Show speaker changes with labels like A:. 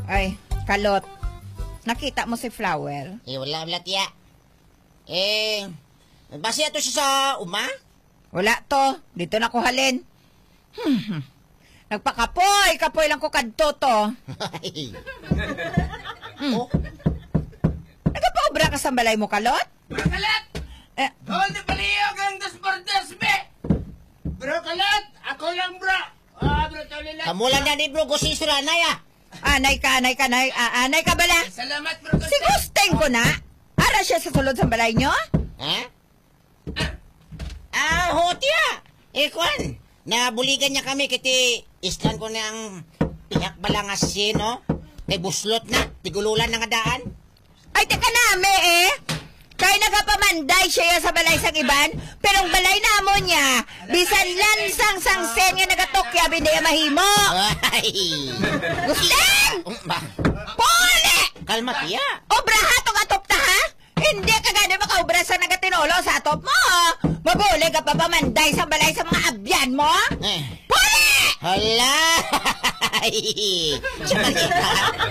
A: Ay, Kalot. Nakita mo si Flower?
B: Wala, tiya. Base ato siya sa uma?
A: Wala to. Dito na ko halin. Kapoy lang ko kadto to.
B: Oh,
A: Nagpaobra ka sa balay mo, Kalot?
C: Kalat! Doon di paliyog ang dasportes, be! Bro, Kalat! Ako lang, bro! Bro, tawali lang.
B: kamulan na ni bro, gusisura na ya.
A: Anay ka bala?
C: Salamat, bro.
A: Si Gusteng ko na. Ara siya sa sulod sa balay nyo?
B: Ha? Hotya! Kwan, nabuligan niya kami kiti islan ko ng piyak balangas no? Kay buslot na, tigululan na nga daan.
A: Ay, teka na, Kaya nagapamanday siya sa balay sang iban, pero ang balay na mo niya, bisan lansang sangsen nga nagatokya, binaya mahimo.
B: Ay!
A: Gusteng! Pole!
B: Kalma, tiya.
A: Obra hatong atop ta, ha? Hindi ka gani makaobra sa nagatinolo sa atop mo. Mabuli ka pa pamanday sa balay sa mga abyan mo? Pole!
B: Hala! Siya man ika.